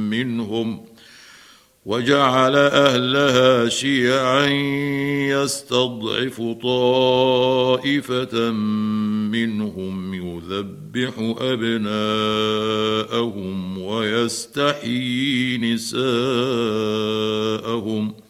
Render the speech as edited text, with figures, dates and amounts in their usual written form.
منهم وجعل أهلها شيعا يستضعف طائفة منهم يذبح أبناءهم ويستحيي نساءهم